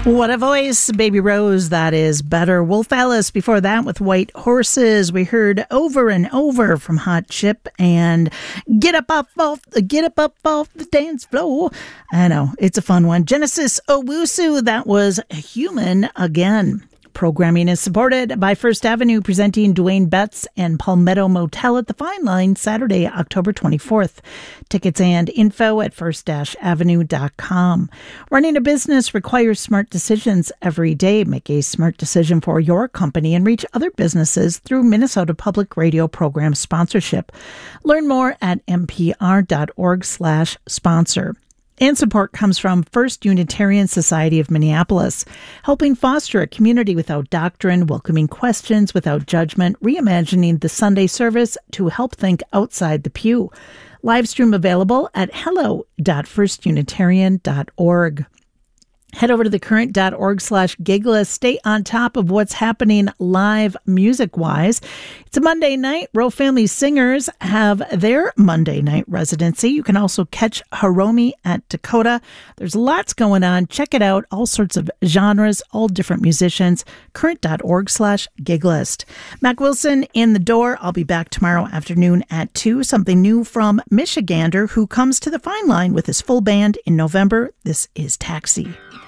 What a voice, Baby Rose. That is Better. Wolf Alice before that with White Horses. We heard Over and Over from Hot Chip and Get up off the dance floor. I know, it's a fun one. Genesis Owusu, that was Human Again. Programming is supported by First Avenue, presenting Dwayne Betts and Palmetto Motel at the Fine Line Saturday, October 24th. Tickets and info at first-avenue.com. Running a business requires smart decisions every day. Make a smart decision for your company and reach other businesses through Minnesota Public Radio program sponsorship. Learn more at mpr.org/sponsor. And support comes from First Unitarian Society of Minneapolis, helping foster a community without doctrine, welcoming questions without judgment, reimagining the Sunday service to help think outside the pew. Live stream available at hello.firstunitarian.org. Head over to thecurrent.org/giglist. Stay on top of what's happening live music-wise. It's a Monday night. Row Family Singers have their Monday night residency. You can also catch Hiromi at Dakota. There's lots going on. Check it out. All sorts of genres, all different musicians. Current.org/giglist. Mac Wilson in the door. I'll be back tomorrow afternoon at 2. Something new from Michigander, who comes to the Fine Line with his full band in November. This is Taxi.